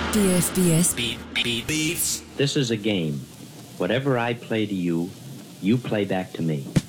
DFBS Beats. This is a game. Whatever I play to you, you play back to me.